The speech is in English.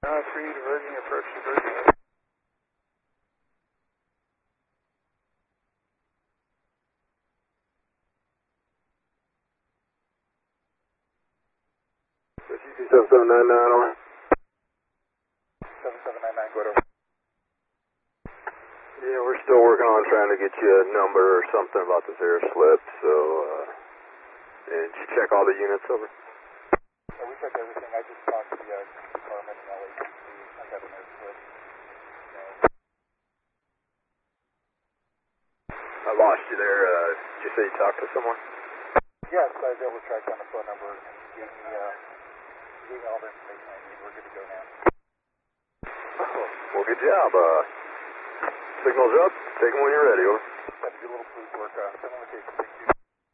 3, diverging, approach diverging. GC 7799 on. 7799, go over. Yeah, we're still working on trying to get you a number or something about this air slip, so, did you check all the units over? Yeah, we checked everything. I just talked to the department and LAPC. I got an air slip. I lost you there. Did you say you talked to someone? Yes, I was able to track down the phone number and give me all the information I need. We're good to go now. Oh, well, good job. Signals up. Take them when you're ready, over. Got to do a little police work. Send on location. Thank you.